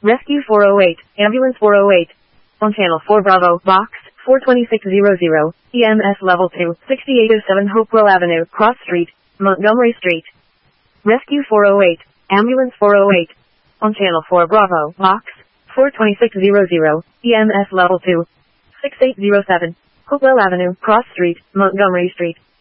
Rescue 408, Ambulance 408. On Channel 4 Bravo, Box 42600, EMS Level 2, 6807 Hopewell Avenue, Cross Street, Montgomery Street. Rescue 408, Ambulance 408. On Channel 4 Bravo, Box 42600, EMS Level 2, 6807, Hopewell Avenue, Cross Street, Montgomery Street.